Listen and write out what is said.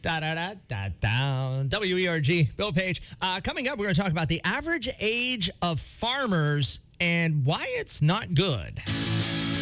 Da da da da da. WERG, Bill Page. Coming up, we're going to talk about the average age of farmers and why it's not good.